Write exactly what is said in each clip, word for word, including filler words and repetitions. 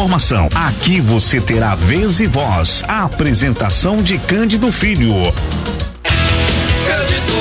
informação. Aqui você terá vez e voz. A apresentação de Cândido Filho. Cândido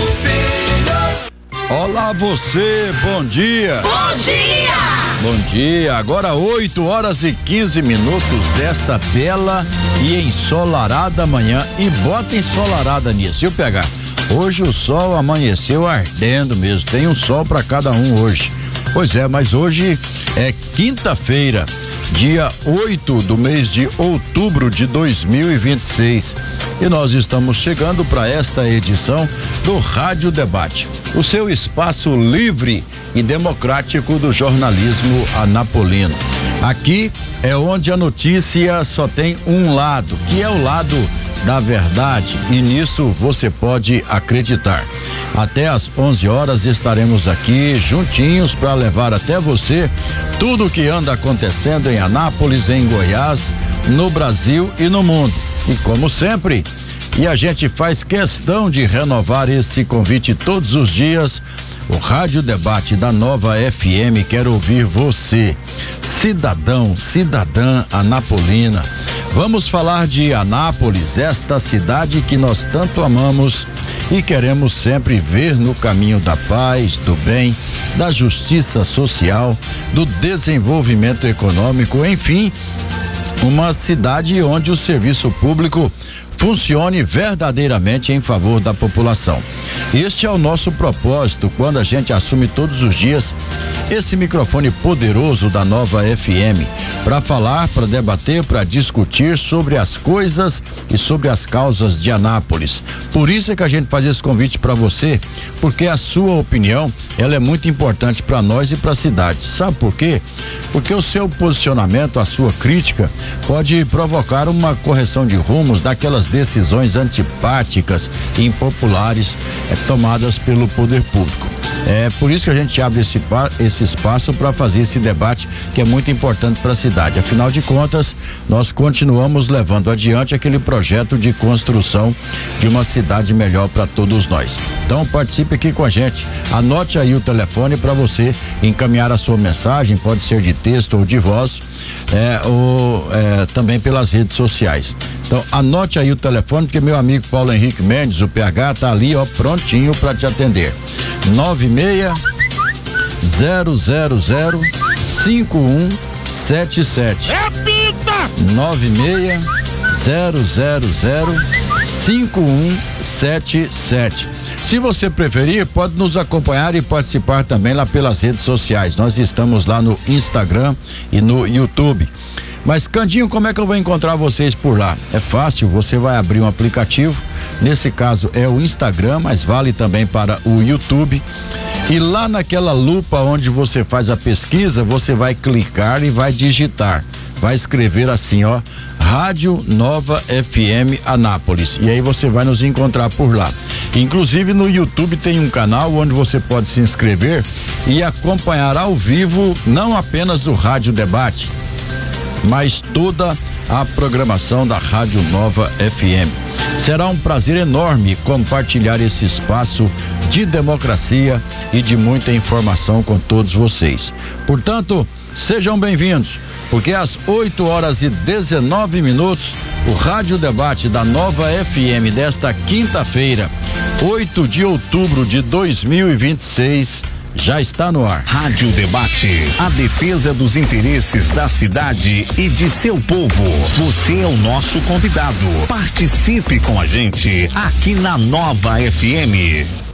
Filho. Olá você, bom dia. Bom dia. Bom dia, agora oito horas e quinze minutos desta bela e ensolarada manhã. E bota ensolarada nisso, viu, pegar? Hoje o sol amanheceu ardendo mesmo, tem um sol para cada um hoje. Pois é, mas hoje é quinta-feira, dia oito do mês de outubro de dois mil e vinte e seis. E nós estamos chegando para esta edição do Rádio Debate, o seu espaço livre e democrático do jornalismo anapolino. Aqui é onde a notícia só tem um lado, que é o lado da verdade, e nisso você pode acreditar. Até às onze horas estaremos aqui juntinhos para levar até você tudo o que anda acontecendo em Anápolis, em Goiás, no Brasil e no mundo. E como sempre, e a gente faz questão de renovar esse convite todos os dias, o Rádio Debate da Nova F M quer ouvir você, cidadão, cidadã anapolina. Vamos falar de Anápolis, esta cidade que nós tanto amamos e queremos sempre ver no caminho da paz, do bem, da justiça social, do desenvolvimento econômico, enfim, uma cidade onde o serviço público funcione verdadeiramente em favor da população. Este é o nosso propósito quando a gente assume todos os dias esse microfone poderoso da Nova F M para falar, para debater, para discutir sobre as coisas e sobre as causas de Anápolis. Por isso é que a gente faz esse convite para você, porque a sua opinião, ela é muito importante para nós e para a cidade. Sabe por quê? Porque o seu posicionamento, a sua crítica pode provocar uma correção de rumos daquelas decisões antipáticas e impopulares é, tomadas pelo poder público. É por isso que a gente abre esse, esse espaço para fazer esse debate que é muito importante para a cidade. Afinal de contas, nós continuamos levando adiante aquele projeto de construção de uma cidade melhor para todos nós. Então participe aqui com a gente. Anote aí o telefone para você encaminhar a sua mensagem, pode ser de texto ou de voz, é, ou é, também pelas redes sociais. Então anote aí o telefone, porque meu amigo Paulo Henrique Mendes, o P H, tá ali, ó, prontinho para te atender. nove seis zero zero zero cinco um sete sete. Repita! nove seis zero zero zero cinco um sete sete. Se você preferir, pode nos acompanhar e participar também lá pelas redes sociais. Nós estamos lá no Instagram e no YouTube. Mas, Candinho, como é que eu vou encontrar vocês por lá? É fácil, você vai abrir um aplicativo, nesse caso é o Instagram, mas vale também para o YouTube. E lá naquela lupa onde você faz a pesquisa, você vai clicar e vai digitar. Vai escrever assim, ó, Rádio Nova F M Anápolis. E aí você vai nos encontrar por lá. Inclusive no YouTube tem um canal onde você pode se inscrever e acompanhar ao vivo não apenas o Rádio Debate, mas toda a programação da Rádio Nova F M. Será um prazer enorme compartilhar esse espaço de democracia e de muita informação com todos vocês. Portanto, sejam bem-vindos, porque às oito horas e dezenove minutos, o Rádio Debate da Nova F M desta quinta-feira, oito de outubro de dois mil e vinte e seis, já está no ar. Rádio Debate, a defesa dos interesses da cidade e de seu povo. Você é o nosso convidado. Participe com a gente aqui na Nova F M.